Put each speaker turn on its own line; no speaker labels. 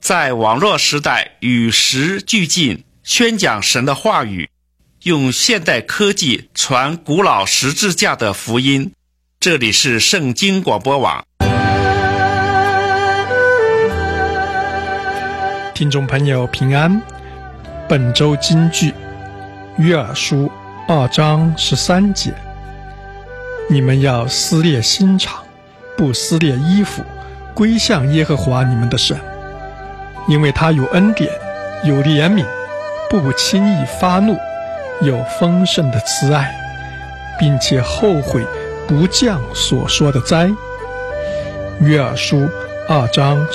在网络时代与时俱进，宣讲神的话语，用现代科技传古老十字架的福音。这里是圣经广播网。
听众朋友平安，本周金句约珥书2章13节：你们要撕裂心肠，不撕裂衣服，归向耶和华你们的神，因为他有恩典，有怜悯，不轻易发怒，有丰盛的慈爱，并且后悔不降所说的灾。约珥书2章